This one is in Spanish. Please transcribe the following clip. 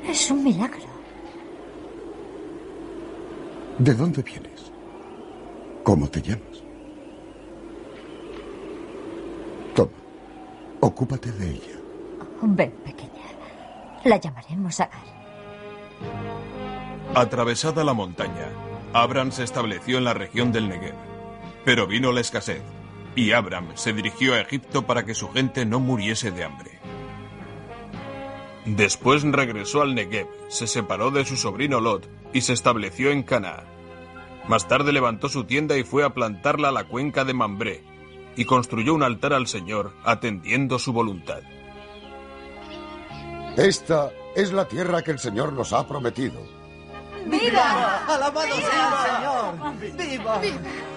Es un milagro. ¿De dónde vienes? ¿Cómo te llamas? Toma, ocúpate de ella. Ven, pequeña. La llamaremos Agar. Atravesada la montaña, Abram se estableció en la región del Negev. Pero vino la escasez, y Abram se dirigió a Egipto para que su gente no muriese de hambre. Después regresó al Negev, se separó de su sobrino Lot y se estableció en Canaán. Más tarde levantó su tienda y fue a plantarla a la cuenca de Mambré, y construyó un altar al Señor, atendiendo su voluntad. Esta es la tierra que el Señor nos ha prometido. ¡Viva! ¡Alabado sea el Señor! ¡Viva! ¡Viva!